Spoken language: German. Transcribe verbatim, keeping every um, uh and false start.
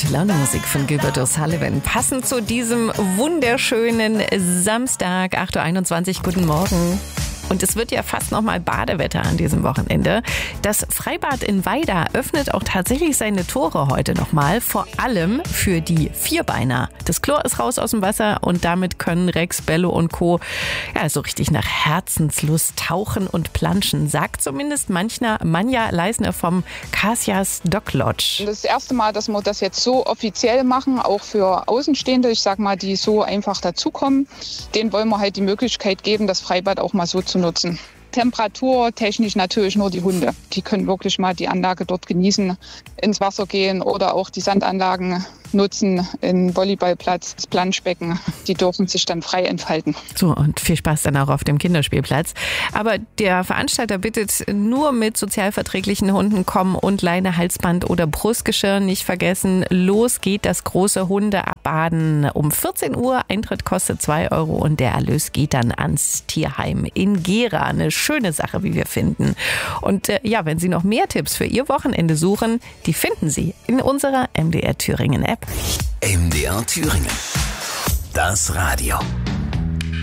Gute Laune Musik von Gilbert O'Sullivan. Passend zu diesem wunderschönen Samstag, acht Uhr einundzwanzig. Guten Morgen. Und es wird ja fast nochmal Badewetter an diesem Wochenende. Das Freibad in Weida öffnet auch tatsächlich seine Tore heute nochmal, vor allem für die Vierbeiner. Das Chlor ist raus aus dem Wasser und damit können Rex, Bello und Co. ja so richtig nach Herzenslust tauchen und planschen, sagt zumindest manchmal Manja Leisner vom Kasias Dock Lodge. Das erste Mal, dass wir das jetzt so offiziell machen, auch für Außenstehende, ich sag mal, die so einfach dazukommen, denen wollen wir halt die Möglichkeit geben, das Freibad auch mal so zu nutzen. Temperaturtechnisch natürlich nur die Hunde. Die können wirklich mal die Anlage dort genießen, ins Wasser gehen oder auch die Sandanlagen nutzen, in Volleyballplatz, das Planschbecken. Die dürfen sich dann frei entfalten. So, und viel Spaß dann auch auf dem Kinderspielplatz. Aber der Veranstalter bittet nur mit sozialverträglichen Hunden kommen und Leine, Halsband oder Brustgeschirr nicht vergessen. Los geht das große Hundeabbaden um vierzehn Uhr. Eintritt kostet zwei Euro und der Erlös geht dann ans Tierheim in Gera. Eine schöne Sache, wie wir finden. Und äh, ja, wenn Sie noch mehr Tipps für Ihr Wochenende suchen, die finden Sie in unserer M D R Thüringen App. M D R Thüringen. Das Radio.